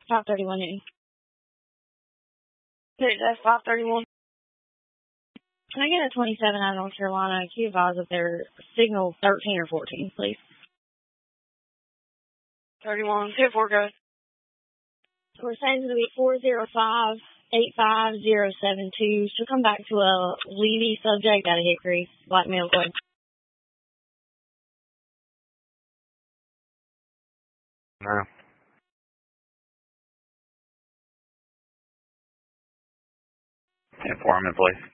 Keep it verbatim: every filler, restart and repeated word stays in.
five thirty-one noon. Okay, that's five thirty-one. Can I get a twenty-seven out of North Carolina? Can you advise if they're signal thirteen or fourteen, please? thirty-one. two four, go. We're saying it's going to be four zero five, eight five zero seven two. She'll come back to a Levy subject out of Hickory. Black male, go ahead. No. Informant, please.